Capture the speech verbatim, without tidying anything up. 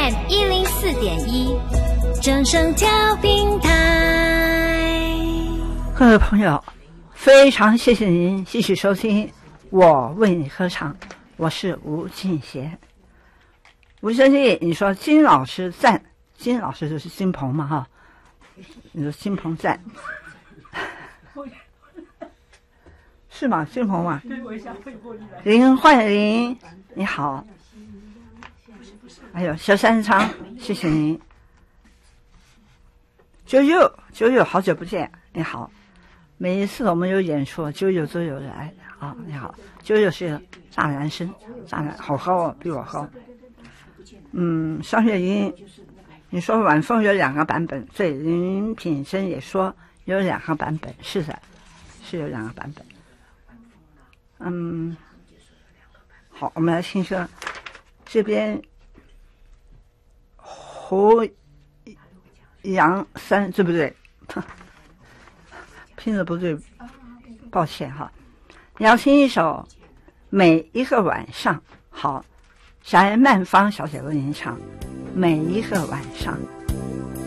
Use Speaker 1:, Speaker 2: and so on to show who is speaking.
Speaker 1: M 一零四点一，正声调频台。
Speaker 2: 各位朋友，非常谢谢您继续收听我为你歌唱，我是吴俊贤。吴先生，你说金老师赞，金老师就是金鹏嘛哈？你说金鹏赞，是吗？金鹏嘛？林焕玲，你好。还有小山昌，谢谢您。九九九九，好久不见，你好。每一次我们有演出，九九都有来啊，你好。九九是大男生，大男好高哦，比我高。嗯，张雪英，你说晚风有两个版本，对，林品生也说有两个版本，是的，是有两个版本。嗯，好，我们来听歌。这边胡杨三，对不对？拼的不对，抱歉哈。你要听一首《每一个晚上》，好，小艾曼芳小姐为您唱《每一个晚上》。